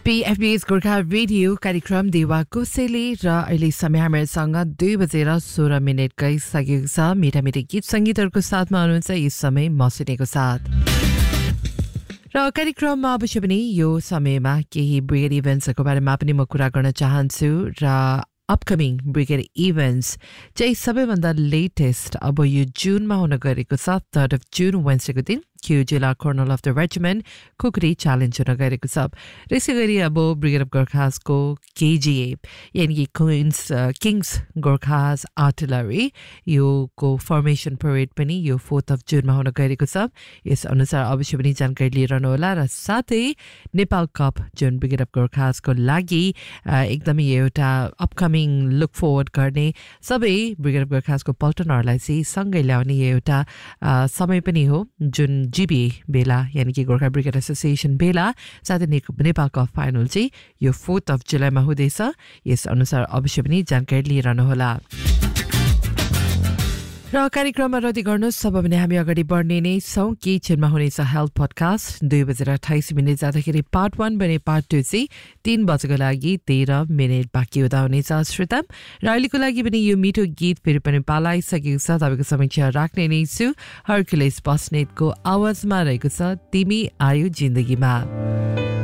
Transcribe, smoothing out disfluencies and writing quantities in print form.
PFB's Gorkha radio कार्यक्रम देवा कोसेली र अहिले समय हामीसँग 2:16 गइसकेको छ। मिठा मिठा गीत संगीतहरूको साथमा हुनुहुन्छ यस समय मसिनेको साथ र कार्यक्रममा अवश्य पनि यो समयमा केही ब्रिगेड इभेन्ट्सहरूको बारेमा पनि म कुरा गर्न चाहन्छु र अपकमिङ ब्रिगेड इभेन्ट्स चाहिँ सबैभन्दा लेटेस्ट अब यो जुनमा हुन गएको छ। 3 जुन वेन्सडेको दिन क्यू जिल्ला कर्नल अफ द रेजिमेन्ट खुकुरी च्यालेन्ज हुन गएको छ। र यसै गरी अब ब्रिगेड अफ गोर्खासको KGA यानि कि किङ्स गोर्खास आर्टिलरी यो को फर्मेसन परेड पनि यो 4 जुनमा हुन गएको छ। यस अनुसार अवश्य पनि जानकारी लिइरहनु होला र साथै नेपाल कप जुन ब्रिगेड अफ गोर्खासको लागि एकदमै एउटा अपकमिङ लुक फरवर्ड गर्ने सबै ब्रिगेड अफ गोर्खासको पल्टनहरूलाई चाहिँ सँगै ल्याउने एउटा समय पनि हो जुन GBA बेला यानि कि गोर्खा ब्रिगेड एसोसिएसन बेला साथै नेपाल कप फाइनल चाहिँ यो 4 जुलाईमा हुँदैछ। यस अनुसार अवश्य पनि जानकारी लिइरहनु होला र कार्यक्रममा रद्दी गर्नुहोस्। अब भने हामी अगाडि बढ्ने नै छौँ। किचनमा हुनेछ हेल्थ पडकास्ट 2:28 जाँदाखेरि पार्ट 1 भने पार्ट 2 चाहिँ 3 बजेको लागि 13 मिनट बाँकी हुँदा हुनेछ श्रोता। र अहिलेको लागि पनि यो मिठो गीत फेरि पनि पालाइसकेको छ। तपाईँको समीक्षा राख्ने नै छु। हर्कुलेस बस्नेतको आवाजमा रहेको छ तिमी आयो जिन्दगीमा।